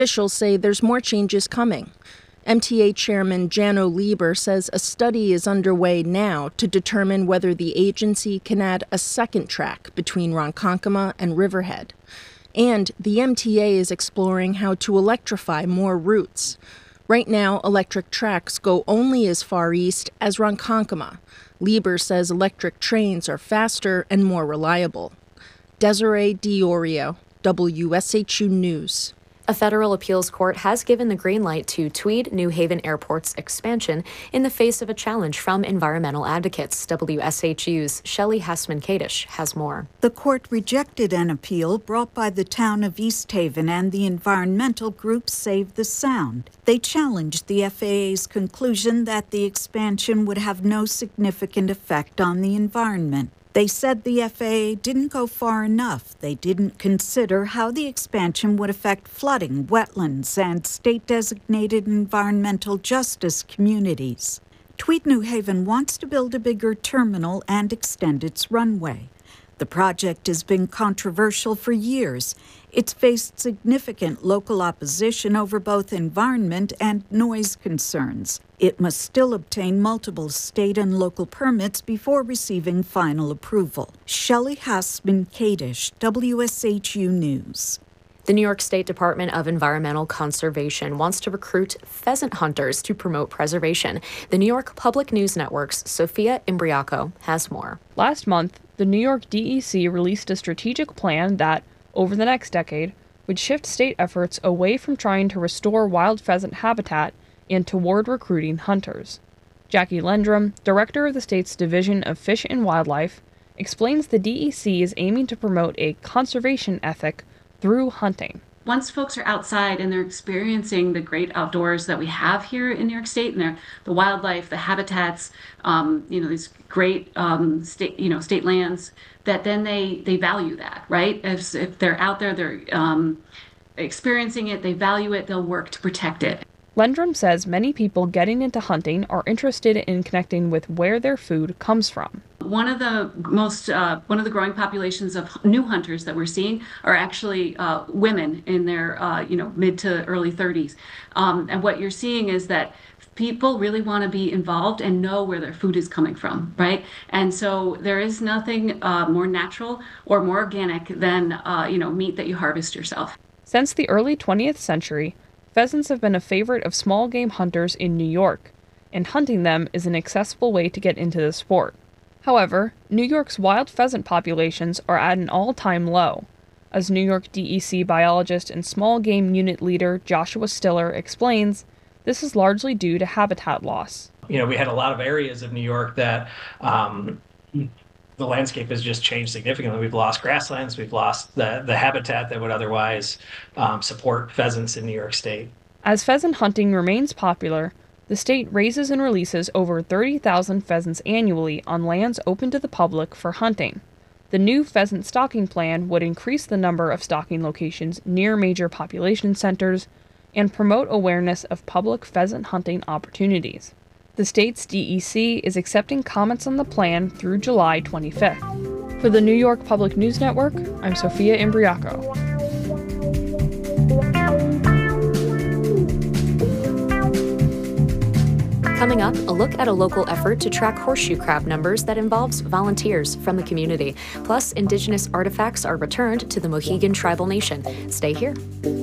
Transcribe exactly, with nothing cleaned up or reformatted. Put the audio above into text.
Officials say there's more changes coming. M T A Chairman Janno Lieber says a study is underway now to determine whether the agency can add a second track between Ronkonkoma and Riverhead. And the M T A is exploring how to electrify more routes. Right now, electric tracks go only as far east as Ronkonkoma. Lieber says electric trains are faster and more reliable. Desiree Diorio, W S H U News. A federal appeals court has given the green light to Tweed New Haven Airport's expansion in the face of a challenge from environmental advocates. W S H U's Shelley Hassman-Kadish has more. The court rejected an appeal brought by the town of East Haven and the environmental group Save the Sound. They challenged the F A A's conclusion that the expansion would have no significant effect on the environment. They said the F A A didn't go far enough. They didn't consider how the expansion would affect flooding, wetlands, and state-designated environmental justice communities. Tweed New Haven wants to build a bigger terminal and extend its runway. The project has been controversial for years. It's faced significant local opposition over both environment and noise concerns. It must still obtain multiple state and local permits before receiving final approval. Shelley Hassman-Kadish, W S H U News. The New York State Department of Environmental Conservation wants to recruit pheasant hunters to promote preservation. The New York Public News Network's Sophia Imbriaco has more. Last month, the New York D E C released a strategic plan that, over the next decade, would shift state efforts away from trying to restore wild pheasant habitat and toward recruiting hunters. Jackie Lendrum, director of the state's Division of Fish and Wildlife, explains the D E C is aiming to promote a conservation ethic through hunting. Once folks are outside and they're experiencing the great outdoors that we have here in New York State, and the wildlife, the habitats, um, you know, these great um, state, you know, state lands, that then they they value that, right? If, if they're out there, they're um, experiencing it, they value it, they'll work to protect it. Lendrum says many people getting into hunting are interested in connecting with where their food comes from. One of the most, uh, one of the growing populations of new hunters that we're seeing are actually uh, women in their, uh, you know, mid to early thirties. Um, and what you're seeing is that people really want to be involved and know where their food is coming from, right? And so there is nothing uh, more natural or more organic than, uh, you know, meat that you harvest yourself. Since the early twentieth century, pheasants have been a favorite of small game hunters in New York, and hunting them is an accessible way to get into the sport. However, New York's wild pheasant populations are at an all-time low. As New York D E C biologist and small game unit leader Joshua Stiller explains, this is largely due to habitat loss. You know, we had a lot of areas of New York that um, the landscape has just changed significantly. We've lost grasslands, we've lost the, the habitat that would otherwise um, support pheasants in New York State. As pheasant hunting remains popular, the state raises and releases over thirty thousand pheasants annually on lands open to the public for hunting. The new pheasant stocking plan would increase the number of stocking locations near major population centers and promote awareness of public pheasant hunting opportunities. The state's D E C is accepting comments on the plan through July twenty-fifth. For the New York Public News Network, I'm Sophia Imbriaco. Coming up, a look at a local effort to track horseshoe crab numbers that involves volunteers from the community. Plus, indigenous artifacts are returned to the Mohegan Tribal Nation. Stay here.